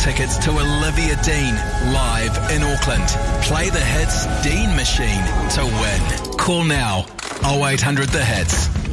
tickets to Olivia Dean live in Auckland. Play the Hits Dean Machine to win. Call now 0800 The Hits.